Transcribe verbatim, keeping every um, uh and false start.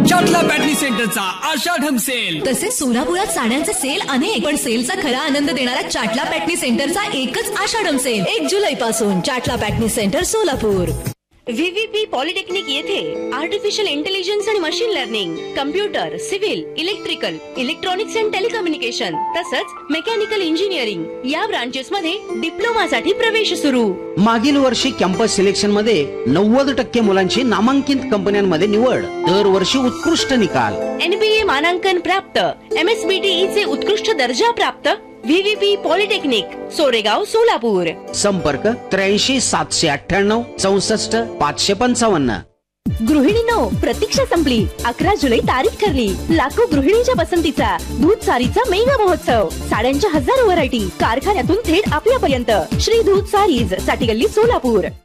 चाटला पॅटनी सेंटरचा आषाढम सेल. तसेच सोलापुरात साड्यांचे सेल अनेक, पण सेलचा खरा आनंद देणारा चाटला पॅटनी सेंटरचा एकच आषाढम सेल. एक जुलै पासून चाटला पॅटनी सेंटर सोलापूर. व्हीव्हीपी पॉलिटेक्निक येथे आर्टिफिशियल इंटेलिजन्स आणि machine learning, computer, civil, electrical, electronics and telecommunication तसंच मेकॅनिकल इंजिनिअरिंग या ब्रांचेस मध्ये डिप्लोमा साठी प्रवेश सुरू. मागील वर्षी कॅम्पस सिलेक्शन मध्ये नव्वद टक्के मुलांची नामांकित कंपन्यांमध्ये निवड. दरवर्षी उत्कृष्ट निकाल. एनबीए मानांकन प्राप्त, एमएसबीटीई चे उत्कृष्ट दर्जा प्राप्त. व्हीव्हीपी पॉलिटेक्निक, सोरेगाव, सोलापूर. संपर्क त्र्याऐंशी सातशे अठ्ठ्याण्णव चौसष्ट पाचशे पंचावन्न. गृहिणींनो, प्रतीक्षा संपली. अकरा जुलै तारीख ठरली. लाखो गृहिणीच्या पसंतीचा दूध सारीचा मेगा महोत्सव. साड्यांच्या हजारो व्हरायटी कारखान्यातून थेट आपल्यापर्यंत. श्री दूध सारीज, साठी गल्ली, सोलापूर.